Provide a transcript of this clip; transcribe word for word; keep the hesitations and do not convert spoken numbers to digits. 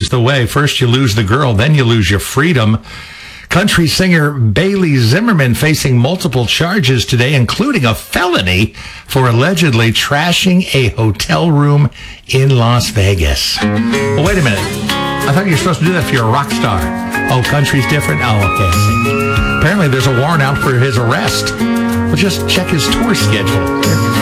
always the way. First you lose the girl, then you lose your freedom. Country singer Bailey Zimmerman facing multiple charges today, including a felony for allegedly trashing a hotel room in Las Vegas. Well, wait a minute. I thought you were supposed to do that if you're a rock star. Oh, country's different? Oh, okay. Apparently there's a warrant out for his arrest. Well, just check his tour schedule.